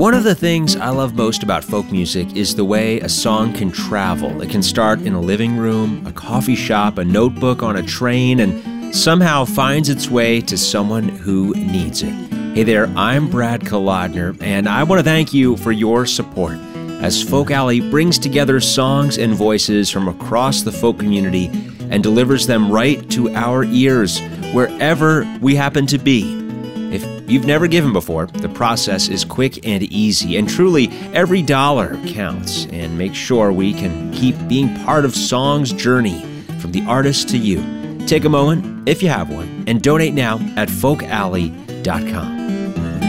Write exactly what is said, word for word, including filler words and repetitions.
One of the things I love most about folk music is the way a song can travel. It can start in a living room, a coffee shop, a notebook on a train, and somehow finds its way to someone who needs it. Hey there, I'm Brad Kolodner, and I want to thank you for your support as Folk Alley brings together songs and voices from across the folk community and delivers them right to our ears, wherever we happen to be. If you've never given before, the process is quick and easy, and truly every dollar counts. And make sure we can keep being part of song's journey from the artist to you. Take a moment, if you have one, and donate now at folk alley dot com.